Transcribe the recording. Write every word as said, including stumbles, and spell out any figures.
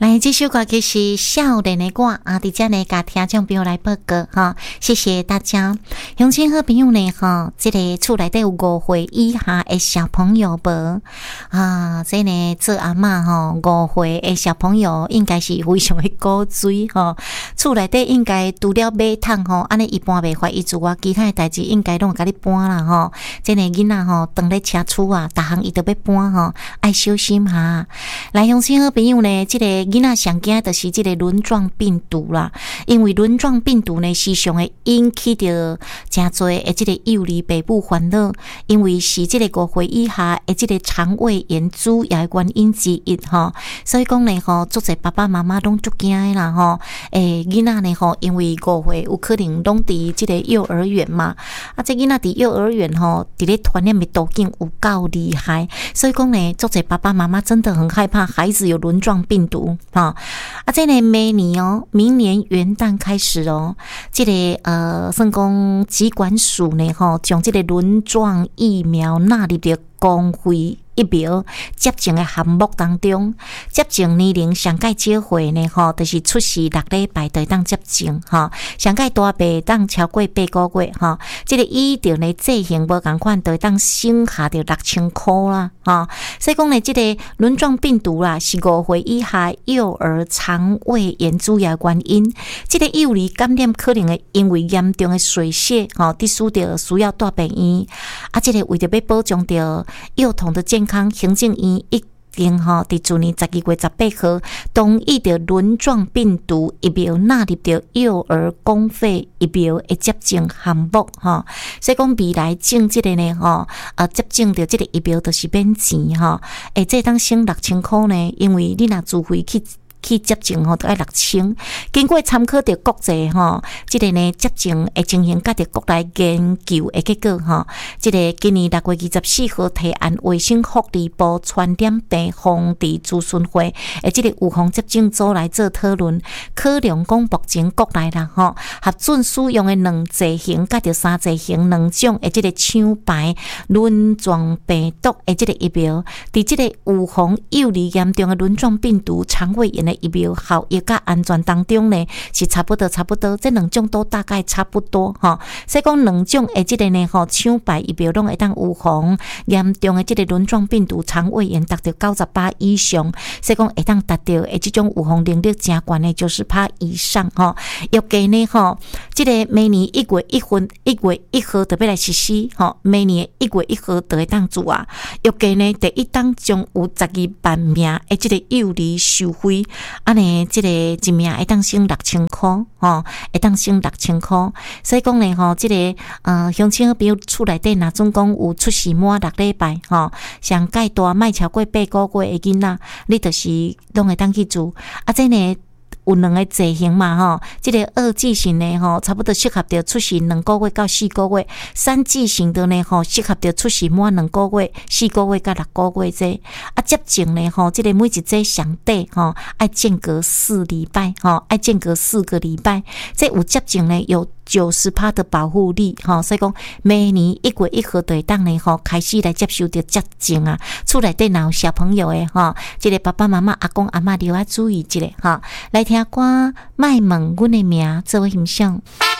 来，这首歌曲是少年的我啊，伫遮呢，甲听众朋友来报告哈，谢谢大家。乡亲好朋友呢，哈，这个厝内底有五岁以下的小朋友无啊？这呢做阿嬷吼，五岁的小朋友应该是非常的古锥吼，厝内底应该除了买桶吼，安尼一般袂发伊自我，其他的代志应该拢甲你搬啦吼。这个囡仔吼，当咧车厝啊，逐项伊都要搬吼，爱小心哈。来，乡亲好朋友呢，这个囡仔上惊就是这个轮状病毒啦，因为轮状病毒呢，时常会引起着真多的这个幼儿背部烦恼，因为是这个五岁以下的这个肠胃炎主要的原因之一吼，所以讲呢吼，足侪爸爸妈妈拢足惊的啦吼，诶，囡仔呢吼，因为五岁有可能拢伫这个幼儿园嘛，啊，这囡仔伫幼儿园吼，伫咧传染的途径有够厉害，所以讲呢，足侪爸爸妈妈真的很害怕孩子有轮状病毒哈。啊，这呢明年哦，明年元旦开始哦，这个呃，算讲疾管署呢吼，将这个轮状疫苗纳入到公费疫苗接种的项目当中，接种年龄上介少岁呢吼，就是出世六礼拜就会当接种吼，上介大辈当超过八个月吼，这个以定的剂型无共款，就会当省下着六千块啦吼。所以讲呢，这个轮状病毒啦，是五岁以下幼儿肠胃炎主要原因。这个幼儿感染可能会因为严重的水泄吼，致使着需要住病院。啊，这个为着要保障着幼童的健康，行政院一定吼，伫去年十二月十八号同意着轮状病毒疫苗纳入着幼儿公费疫苗的接种项目吼，所以讲未来种这个呢吼，呃，接种着这个疫苗就是免钱吼，诶，这当省六千块呢，因为你若自费去。去接种吼，都要六千。经过参考着国际吼，这个呢接种的情形，甲着国内研究的结果吼，这个今年六月二十四号提案卫生福利部传染病防治咨询会，诶，这个预防接种组来做讨论，考量讲目前国内啦吼，核准使用的两剂型甲着三剂型两种的这个厂牌轮状病毒的这个疫苗，伫这个预防幼儿严重的轮状病毒肠胃炎的疫苗效益甲安全当中呢，是差不多差不多，这两种都大概差不多哈。所以讲两种的这个呢吼，厂牌疫苗拢会当预防严重的这个轮状病毒肠胃炎达到九十八以上，所以讲会当达到的这种预防能力真悬的九十趴以上哈。预计呢吼，这个明年一月一分一月一号就要来实施哈，明年一月一号就会当做啊。预计呢第一档将有十二万名的这个幼儿受惠。安尼，这个一名会当省六千块，吼，会当省六千块。所以讲呢，吼，这个呃，乡亲好朋友厝内底，若总共有出世满六礼拜，吼，上介大莫超过八个月的囡仔，你就是拢会当去做。啊，这呢。有两个剂型嘛吼，这个二剂型的吼，差不多适合着出世两个月到四个月；三剂型的呢吼，适合着出世满两个月、四个月到六个月这。啊，接种呢吼，这个每一剂上底吼，爱间隔四礼拜吼，爱间隔四个礼拜。这有接种呢有九十趴的保护力吼，所以讲明年一月一号就会当呢吼开始来接受着接种啊。厝内底若有小朋友的吼，这个爸爸妈妈、阿公阿嬷都要注意一下吼，来听歌，莫问阮的名，做伙欣赏。